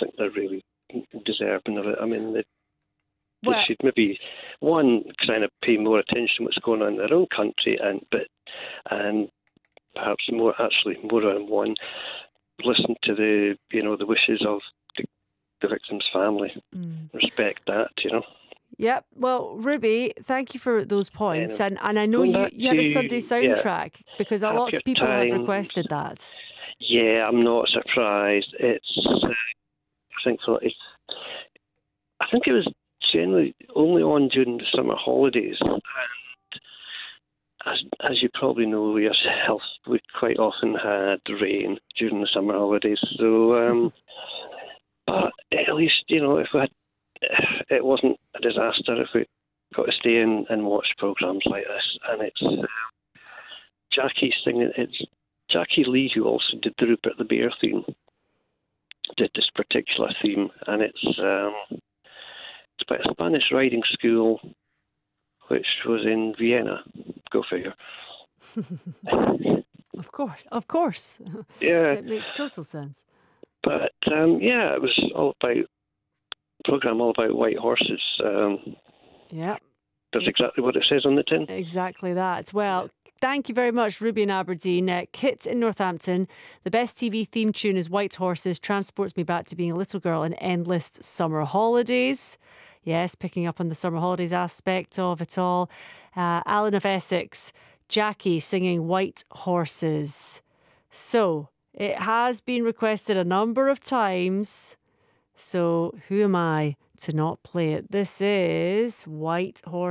think they're really deserving of it. I mean, they Well, should maybe one kind of pay more attention to what's going on in their own country, and perhaps more than one listen to the wishes of the victim's family. Respect that, yep. Well, Ruby, thank you for those points. And I know going you, back you had a to- Sunday soundtrack because lots Happier of people have Times. requested that. Yeah, I'm not surprised. It's I think it was generally only on during the summer holidays, and as you probably know yourself, we quite often had rain during the summer holidays. So, but at least if we had, it wasn't a disaster if we got to stay in and watch programs like this. And it's Jackie singing. It's Jackie Lee, who also did the Rupert the Bear theme, did this particular theme, and it's about a Spanish riding school which was in Vienna. Go figure. Of course. Yeah. It makes total sense. But it was all about white horses. Yeah. That's exactly what it says on the tin. Exactly that. Well, thank you very much, Ruby in Aberdeen. Kit in Northampton. The best TV theme tune is White Horses, transports me back to being a little girl in endless summer holidays. Yes, picking up on the summer holidays aspect of it all. Alan of Essex, Jackie singing White Horses. So, it has been requested a number of times. So, who am I to not play it? This is White Horses.